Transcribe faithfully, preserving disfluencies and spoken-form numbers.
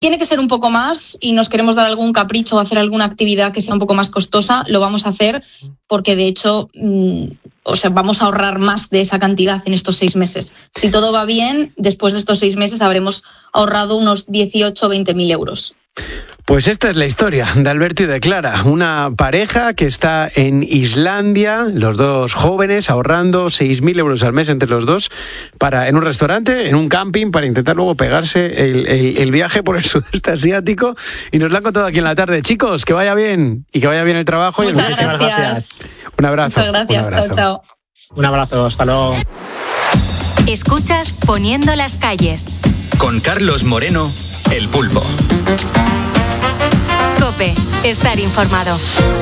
tiene que ser un poco más y nos queremos dar algún capricho o hacer alguna actividad que sea un poco más costosa, lo vamos a hacer porque de hecho, mmm, o sea, vamos a ahorrar más de esa cantidad en estos seis meses. Si todo va bien, después de estos seis meses habremos ahorrado unos dieciocho o veinte mil euros. Pues esta es la historia de Alberto y de Clara, una pareja que está en Islandia, los dos jóvenes ahorrando seis mil euros al mes entre los dos para en un restaurante, en un camping, para intentar luego pegarse el, el, el viaje por el sudeste asiático. Y nos lo han contado aquí en la tarde. Chicos, que vaya bien y que vaya bien el trabajo. Muchas y el gracias. gracias. Un abrazo. Muchas gracias. Un abrazo. Chao, chao. Un abrazo. Hasta luego. Escuchas Poniendo las calles. Con Carlos Moreno, El Pulpo. COPE. Estar informado.